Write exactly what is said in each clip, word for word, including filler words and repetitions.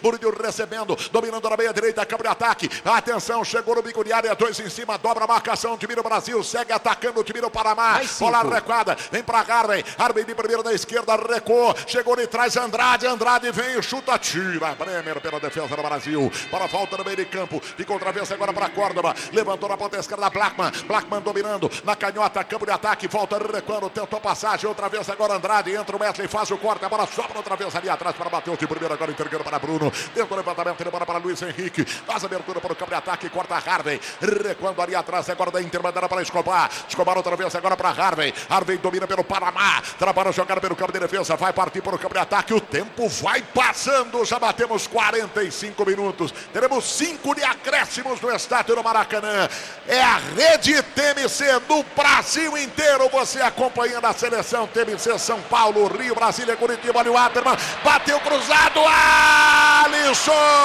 Murídio recebendo, dominando na meia direita, câmbio de ataque. Atenção, chegou no bico de área, dois em cima, dobra a marcação, time do Brasil, segue atacando o time do Panamá. Bola recuada, vem pra Harvey. Harvey de primeiro da esquerda, recuou, chegou de trás, Andrade. Andrade vem, chuta, tira. Bremer pela defesa do Brasil. Para volta no meio de campo, fica outra vez agora para Córdoba. Levantou na ponta esquerda, Blackman. Blackman dominando na canhota, campo de ataque, volta recuando, tentou passagem. Outra vez agora Andrade, entra o Wesley, faz o corte, a bola sobra outra vez ali atrás para bater o de primeiro, agora entregando para Bruno. Dentro do levantamento, ele bora para Luiz Henrique. Faz abertura para o campo de ataque, corta Harvey. Recuando ali atrás, agora da intermediária para Escobar. Escobar outra vez agora para Harvey. Harvey domina pelo Panamá. Trabalha a jogada pelo campo de defesa. Vai partir para o campo de ataque. O tempo vai passando. Já batemos quarenta e cinco minutos. Teremos cinco de acréscimos no estádio do Maracanã. É a rede T M C do Brasil inteiro. Você acompanhando a seleção T M C São Paulo, Rio, Brasília, Curitiba. Ali o Aterman. Bateu cruzado. Alisson!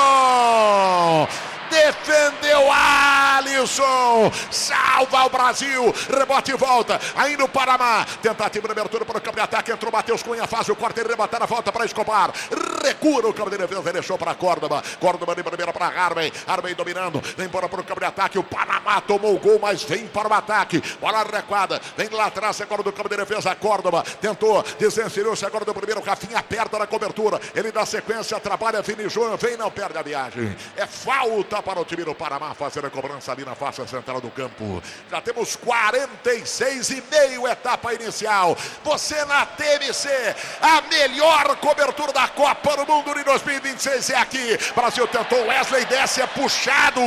Defendeu Alisson, salva o Brasil, rebote e volta, ainda o Panamá, tentativa de abertura para o campo de ataque, entrou Matheus Cunha, faz o corte, ele rebater a volta para Escobar, recua no campo de defesa, deixou para Córdoba, Córdoba de primeira para Harvey, Harvey dominando, vem embora para o campo de ataque, o Panamá tomou o gol, mas vem para o ataque, bola recuada, vem lá atrás agora do campo de defesa, Córdoba, tentou, desencilhou-se agora do primeiro, Rafinha aperta na cobertura, ele dá sequência, trabalha, Vini Júnior, vem, não perde a viagem, é falta para o time do Panamá, fazendo a cobrança ali na faixa central do campo. Já temos quarenta e seis e meio etapa inicial. Você na T M C, a melhor cobertura da Copa do Mundo de dois mil e vinte e seis é aqui. Brasil tentou, Wesley desce, é puxado.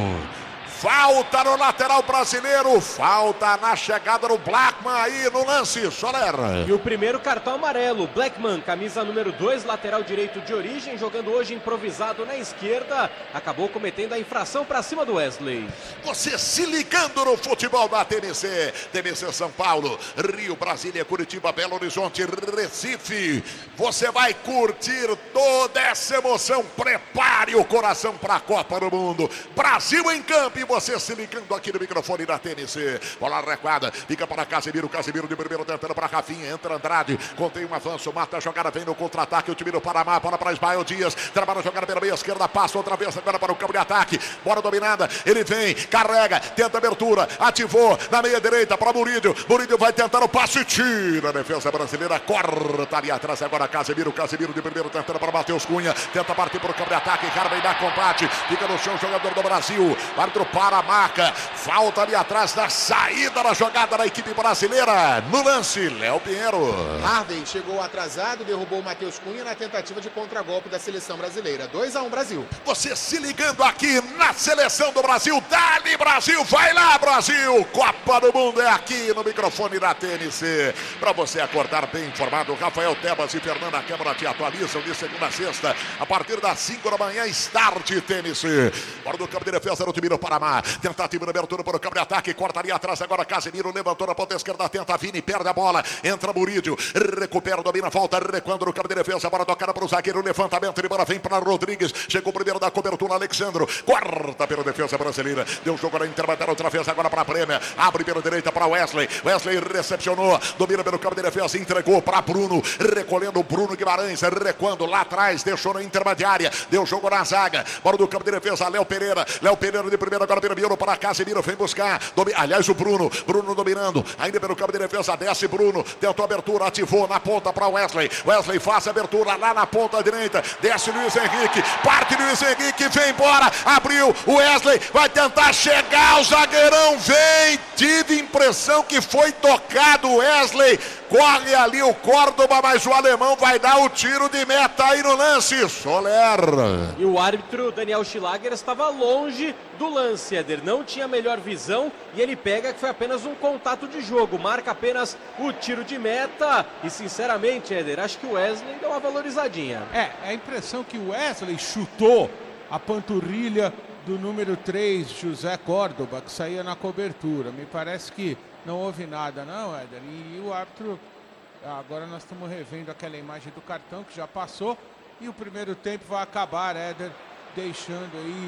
Falta no lateral brasileiro, falta na chegada do Blackman aí no lance, Soler. E o primeiro cartão amarelo, Blackman, camisa número dois, lateral direito de origem, jogando hoje improvisado na esquerda, acabou cometendo a infração para cima do Wesley. Você se ligando no futebol da T M C, T M C São Paulo, Rio, Brasília, Curitiba, Belo Horizonte, Recife. Você vai curtir toda essa emoção, prepare o coração para a Copa do Mundo. Brasil em campo e você se ligando aqui no microfone da T M C. Bola recuada, fica para Casemiro, Casemiro de primeiro tentando para Rafinha, entra Andrade, contém um avanço, mata a jogada, vem no contra-ataque, o time do Panamá, bola para Ismael Dias, trabalha a jogada pela meia esquerda, passa outra vez agora para o campo de ataque, bola dominada, ele vem, carrega, tenta abertura, ativou na meia direita para Murídio, Murídio vai tentar o passe e tira a defesa brasileira, corta ali atrás agora Casemiro, Casemiro de primeiro tentando para Matheus Cunha, tenta partir para o campo de ataque, Harvey dá combate, fica no chão, jogador do Brasil, árbitro para a marca, falta ali atrás da saída da jogada da equipe brasileira, no lance, Léo Pinheiro. Harvey chegou atrasado, derrubou o Matheus Cunha na tentativa de contragolpe da seleção brasileira, dois a um Brasil. Você se ligando aqui na seleção do Brasil, dali Brasil, vai lá Brasil, Copa do Mundo é aqui no microfone da T M C, para você acordar bem informado, Rafael Tebas e Fernanda Câmara te atualizam de segunda a sexta, a partir das cinco da manhã, Start T M C, fora do campo de defesa do time do Panamá, tentativa de abertura para o campo de ataque, cortaria atrás agora Casemiro, levantou na ponta esquerda, tenta Vini, perde a bola, entra Murídio, recupera, domina, volta, recuando no campo de defesa, bola tocada para o zagueiro, levantamento, ele bola vem para Rodrigues, chegou primeiro da cobertura, Alexandro, corta pela defesa brasileira, deu jogo na intermediária outra vez agora para a Prêmia, abre pela direita para Wesley, Wesley recepcionou, domina pelo campo de defesa, entregou para Bruno, recolhendo o Bruno Guimarães, recuando lá atrás, deixou na intermediária, deu jogo na zaga, bola do campo de defesa, Léo Pereira, Léo Pereira de primeira agora pelo Miolo para Casemiro, vem buscar, domi... aliás o Bruno, Bruno dominando, ainda pelo campo de defesa, desce Bruno, tentou abertura, ativou na ponta para Wesley, Wesley faz a abertura lá na ponta direita, desce Luiz Henrique, parte Luiz Henrique, vem embora, abriu, o Wesley vai tentar chegar, o zagueirão vem, tive impressão que foi tocado o Wesley, corre ali o Córdoba, mas o alemão vai dar o tiro de meta aí no lance, Soler. E o árbitro Daniel Schlager estava longe do lance, Éder, não tinha melhor visão e ele pega que foi apenas um contato de jogo, marca apenas o tiro de meta e sinceramente, Éder, acho que o Wesley deu uma valorizadinha. É, a impressão que o Wesley chutou a panturrilha do número três, José Córdoba, que saía na cobertura, me parece que não houve nada não, Éder, e, e o árbitro, agora nós estamos revendo aquela imagem do cartão que já passou e o primeiro tempo vai acabar, Éder, deixando aí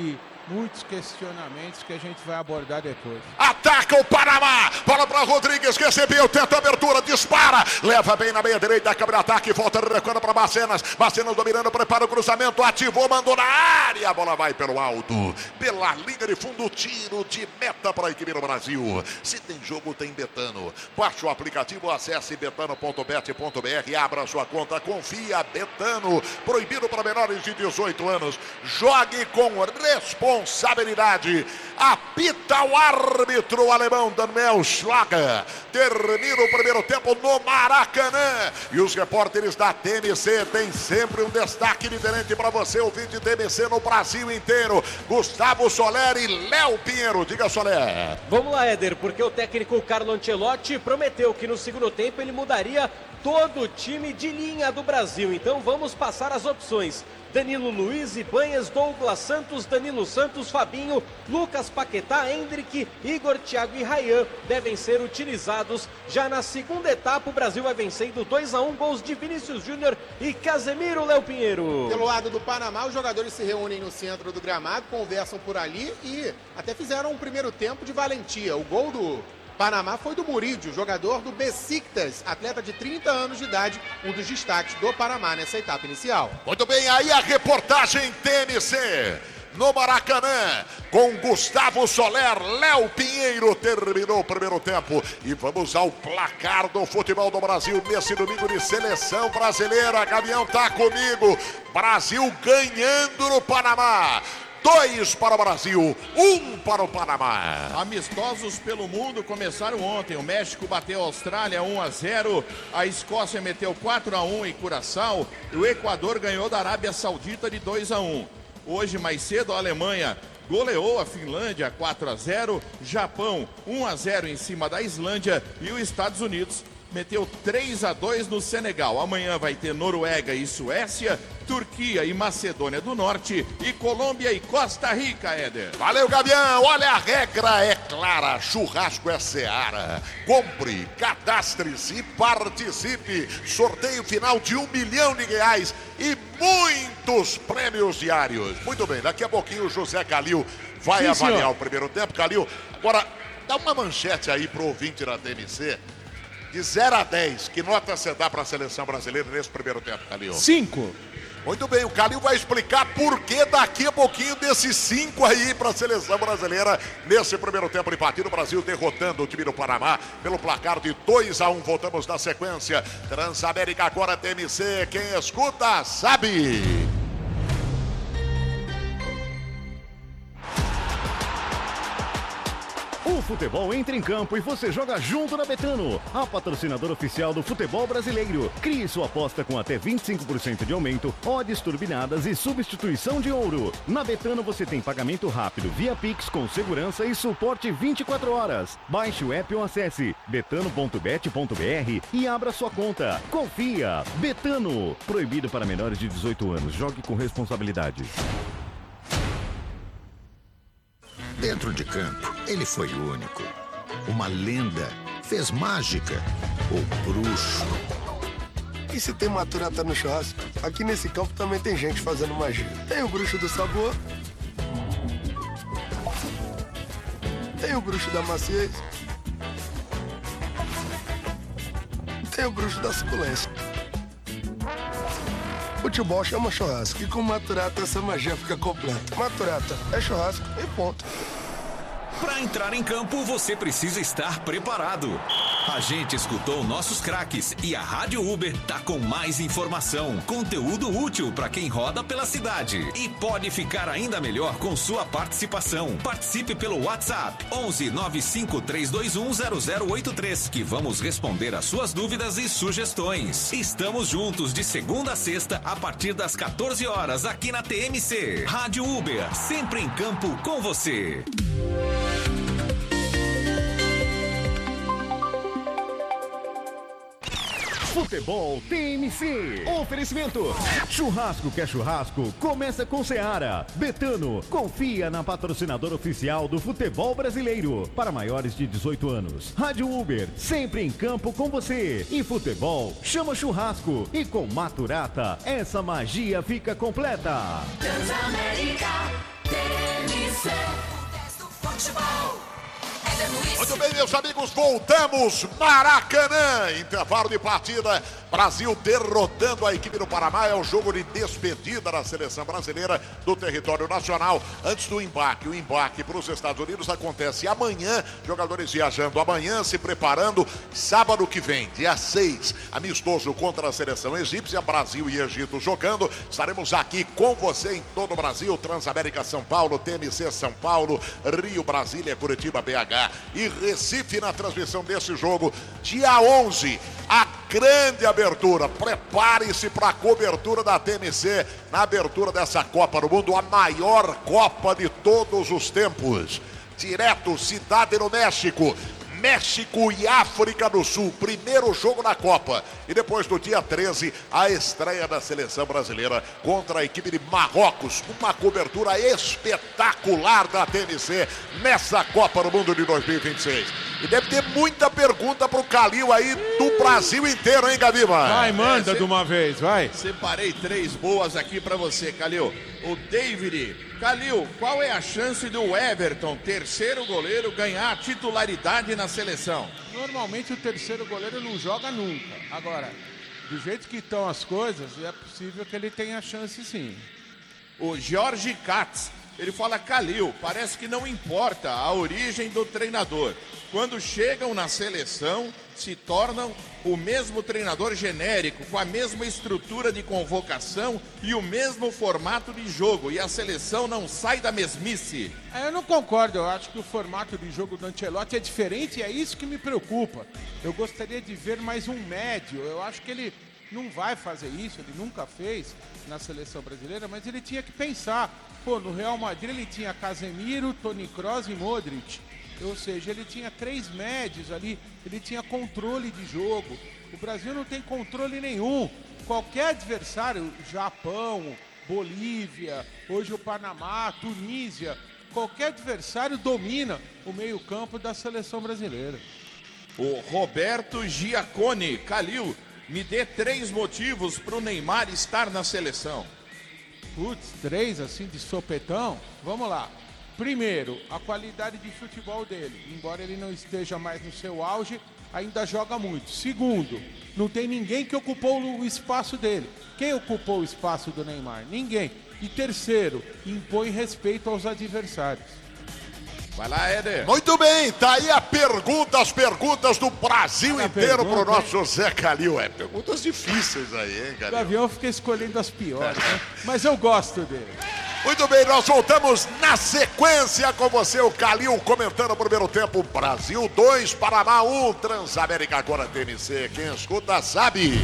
muitos questionamentos que a gente vai abordar depois. Ataca o Panamá, bola para Rodrigues, recebeu, tenta a abertura, dispara, leva bem na meia direita, câmera ataque, volta recuando para Bacenas, Bacenas dominando, prepara o cruzamento, ativou, mandou na área, a bola vai pelo alto, pela linha de fundo, tiro de meta para a equipe do Brasil. Se tem jogo, tem Betano. Baixe o aplicativo, acesse betano ponto bet ponto br, abra sua conta, confia, Betano, proibido para menores de dezoito anos, jogue com responsabilidade. Apita o árbitro alemão Daniel Schlager. Termina o primeiro tempo no Maracanã. E os repórteres da T M C têm sempre um destaque diferente para você ouvir de T M C no Brasil inteiro. Gustavo Soler e Léo Pinheiro. Diga, Soler. Vamos lá, Éder, porque o técnico Carlo Ancelotti prometeu que no segundo tempo ele mudaria todo o time de linha do Brasil. Então vamos passar as opções. Danilo Luiz, Ibanhas, Douglas Santos, Danilo Santos, Fabinho, Lucas Paquetá, Hendrick, Igor, Thiago e Ryan devem ser utilizados. Já na segunda etapa, o Brasil vai vencendo dois a um, gols de Vinícius Júnior e Casemiro. Léo Pinheiro. Pelo lado do Panamá, os jogadores se reúnem no centro do gramado, conversam por ali e até fizeram um primeiro tempo de valentia. O gol do Panamá foi do Murídio, jogador do Besiktas, atleta de trinta anos de idade, um dos destaques do Panamá nessa etapa inicial. Muito bem, aí a reportagem T M C no Maracanã, com Gustavo Soler, Léo Pinheiro. Terminou o primeiro tempo e vamos ao placar do futebol do Brasil nesse domingo de seleção brasileira. Gavião tá comigo, Brasil ganhando no Panamá. Dois para o Brasil, um para o Panamá. Amistosos pelo mundo começaram ontem. O México bateu a Austrália um a zero. A Escócia meteu quatro a um em Curaçao. E o Equador ganhou da Arábia Saudita de dois a um. Hoje, mais cedo, a Alemanha goleou a Finlândia quatro a zero. Japão um a zero em cima da Islândia. E os Estados Unidos meteu três a dois no Senegal. Amanhã vai ter Noruega e Suécia, Turquia e Macedônia do Norte e Colômbia e Costa Rica, Éder. Valeu, Gavião. Olha, a regra é clara. Churrasco é Seara. Compre, cadastre-se e participe. Sorteio final de um milhão de reais e muitos prêmios diários. Muito bem, daqui a pouquinho o José Calil vai Sim, avaliar senhor. o primeiro tempo. Calil, agora dá uma manchete aí pro ouvinte da T M C. De zero a dez, que nota você dá para a seleção brasileira nesse primeiro tempo, Calil? cinco. Muito bem, o Calil vai explicar por que daqui a pouquinho desses cinco aí para a seleção brasileira nesse primeiro tempo de partida. O Brasil derrotando o time do Panamá pelo placar de dois a um. Voltamos na sequência. Transamérica agora T M C. Quem escuta sabe. O futebol entra em campo e você joga junto na Betano, a patrocinadora oficial do futebol brasileiro. Crie sua aposta com até vinte e cinco por cento de aumento, odds turbinadas e substituição de ouro. Na Betano você tem pagamento rápido via Pix com segurança e suporte vinte e quatro horas. Baixe o app ou acesse betano ponto bet ponto br e abra sua conta. Confia! Betano. Proibido para menores de dezoito anos. Jogue com responsabilidade. Dentro de campo, ele foi único. Uma lenda. Fez mágica. O bruxo. E se tem maturata no churrasco? Aqui nesse campo também tem gente fazendo magia. Tem o bruxo do sabor. Tem o bruxo da maciez. Tem o bruxo da suculência. Futebol chama churrasco e com maturata essa magia fica completa. Maturata é churrasco e ponto. Para entrar em campo, você precisa estar preparado. A gente escutou nossos craques e a Rádio Uber tá com mais informação, conteúdo útil para quem roda pela cidade. E pode ficar ainda melhor com sua participação. Participe pelo WhatsApp onze nove cinco três dois um zero zero oito três, que vamos responder as suas dúvidas e sugestões. Estamos juntos de segunda a sexta a partir das quatorze horas aqui na T M C. Rádio Uber, sempre em campo com você. Futebol T M C. Oferecimento. Churrasco que é churrasco, começa com Seara. Betano, confia na patrocinadora oficial do futebol brasileiro. Para maiores de dezoito anos. Rádio Uber, sempre em campo com você. E futebol, chama churrasco. E com Maturata, essa magia fica completa. Transamérica, T M C. Muito bem, meus amigos, voltamos. Maracanã, intervalo de partida. Brasil derrotando a equipe do Panamá. É o jogo de despedida da seleção brasileira do território nacional. Antes do embarque, o embarque para os Estados Unidos acontece amanhã. Jogadores viajando amanhã, se preparando. Sábado que vem, dia seis, amistoso contra a seleção egípcia. Brasil e Egito jogando. Estaremos aqui com você em todo o Brasil. Transamérica São Paulo, T M C São Paulo, Rio, Brasília, Curitiba, B H e Recife na transmissão desse jogo. Dia onze, a grande abertura. Prepare-se para a cobertura da T M C na abertura dessa Copa do Mundo, a maior Copa de todos os tempos. Direto, Cidade no México. México e África do Sul, primeiro jogo na Copa. E depois do dia treze, a estreia da seleção brasileira contra a equipe de Marrocos. Uma cobertura espetacular da T M C nessa Copa do Mundo de dois mil e vinte e seis. E deve ter muita pergunta pro Calil aí do Brasil inteiro, hein, Gabiba? Vai, manda é, de uma vez, vai. Separei três boas aqui pra você, Calil. O David. Calil, qual é a chance do Everton, terceiro goleiro, ganhar a titularidade na seleção? Normalmente o terceiro goleiro não joga nunca. Agora, do jeito que estão as coisas, é possível que ele tenha chance sim. O Jorge Katz, ele fala: Calil, parece que não importa a origem do treinador. Quando chegam na seleção, se tornam o mesmo treinador genérico, com a mesma estrutura de convocação e o mesmo formato de jogo. E a seleção não sai da mesmice. Eu não concordo, eu acho que o formato de jogo do Ancelotti é diferente e é isso que me preocupa. Eu gostaria de ver mais um médio, eu acho que ele não vai fazer isso, ele nunca fez na seleção brasileira, mas ele tinha que pensar. Pô, no Real Madrid ele tinha Casemiro, Toni Kroos e Modric. Ou seja, ele tinha três médios ali, ele tinha controle de jogo. O Brasil não tem controle nenhum. Qualquer adversário, Japão, Bolívia, hoje o Panamá, Tunísia, qualquer adversário domina o meio-campo da seleção brasileira. O Roberto Giacone, Calil, me dê três motivos para o Neymar estar na seleção. Putz, três assim de sopetão? Vamos lá. Primeiro, a qualidade de futebol dele. Embora ele não esteja mais no seu auge, ainda joga muito. Segundo, não tem ninguém que ocupou o espaço dele. Quem ocupou o espaço do Neymar? Ninguém. E terceiro, impõe respeito aos adversários. Vai lá, Éder. Muito bem, tá aí a pergunta, as perguntas do Brasil a inteiro pergunta, pro nosso hein? Zé Calil. É, perguntas difíceis aí, hein, Calil? O avião fica escolhendo as piores, né? Mas eu gosto dele. Muito bem, nós voltamos na sequência com você, o Calil, comentando o primeiro tempo. Brasil dois, Panamá um, Transamérica agora T M C. Quem escuta sabe.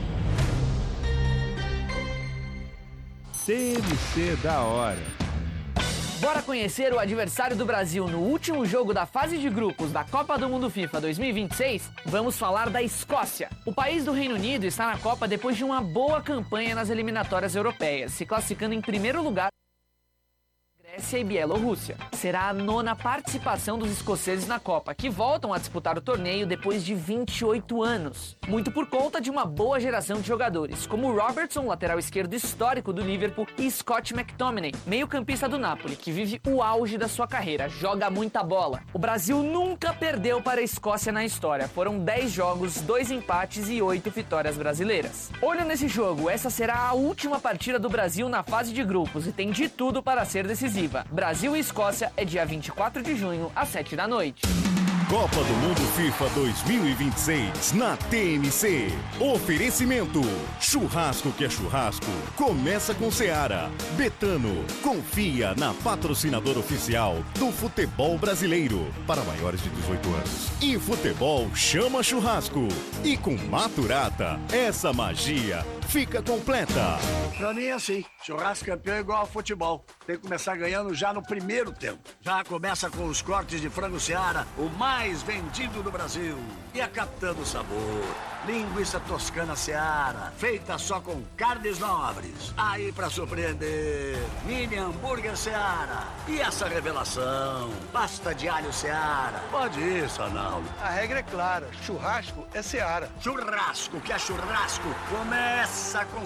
T M C da hora. Bora conhecer o adversário do Brasil no último jogo da fase de grupos da Copa do Mundo FIFA dois mil e vinte e seis? Vamos falar da Escócia. O país do Reino Unido está na Copa depois de uma boa campanha nas eliminatórias europeias, se classificando em primeiro lugar. Grécia e Bielorrússia. Será a nona participação dos escoceses na Copa, que voltam a disputar o torneio depois de vinte e oito anos. Muito por conta de uma boa geração de jogadores, como Robertson, lateral esquerdo histórico do Liverpool, e Scott McTominay, meio-campista do Napoli, que vive o auge da sua carreira, joga muita bola. O Brasil nunca perdeu para a Escócia na história. Foram dez jogos, dois empates e oito vitórias brasileiras. Olho nesse jogo, essa será a última partida do Brasil na fase de grupos e tem de tudo para ser decisiva. Brasil e Escócia é dia vinte e quatro de junho, às sete da noite. Copa do Mundo FIFA dois mil e vinte e seis na T M C. Oferecimento: churrasco que é churrasco. Começa com Seara. Betano. Confia na patrocinadora oficial do futebol brasileiro. Para maiores de dezoito anos. E futebol chama churrasco. E com Maturata, essa magia fica completa. Pra mim é assim, churrasco campeão é igual ao futebol. Tem que começar ganhando já no primeiro tempo. Já começa com os cortes de frango Seara, o mais vendido do Brasil. E a capitã do sabor, linguiça toscana Seara, feita só com carnes nobres. Aí pra surpreender, mini hambúrguer Seara. E essa revelação, pasta de alho Seara. Pode ir, Sanaldo. A regra é clara, churrasco é Seara. Churrasco que é churrasco, começa com